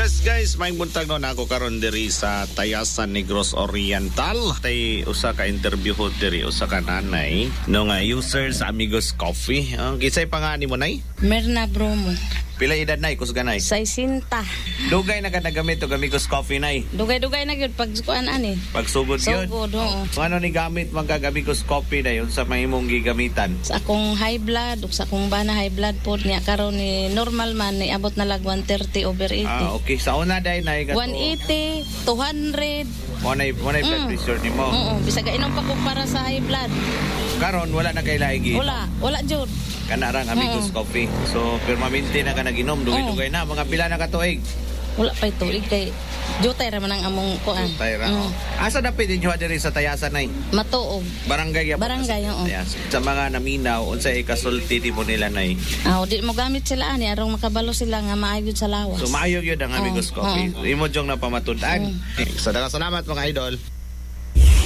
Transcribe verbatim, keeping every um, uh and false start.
Yes guys, may buntag no na ako karon diri sa Tayasan Negros Oriental. Tay usa ka interview ho diri usa ka nanay no nga user sa Amigos Coffee. Ang kisay pangani mo nay? Merna Bromo. Pila edad nay kusganay? Saisinta. Dugay na ka nagamit og Amigos Coffee nay. Dugay-dugay na gyud pag kuan ani. Pagsugod gyud. Sugod, oo. Ano ni gamit man kag Amigos Coffee nay unsa may imong gigamitan? Sa akong high blood ug sa akong bana high blood pod niya karon ni normal man ni abot na lag one thirty over eighty. Ah, okay. Sa una day nay gato. one eighty, two hundred. Mo nay mo nay blood Mm. pressure nimo. Oo, bisag inom pa ko para sa high blood. Karon wala na kay laigi. Wala, wala jud. Kana rang Amigos Mm. Coffee. So permanente na ka naginom, dugay-dugay na mga pila na ka tuig. Wala pa tuig kay jutay ra man ang among kuan. Tayra. Mm. Asa dapit inyo diri sa Tayasan nay? Matuog. Barangay ya. Barangay, oo. Yes. Sa mga naminaw unsay kasulti di mo nila nay? Ah, di mo gamit sila ani arong makabalo sila nga maayo sa lawas. So maayo gyud ang Amigos Oo, Coffee. Imo jong napamatud-an. Mm. Sa daghang salamat mga idol.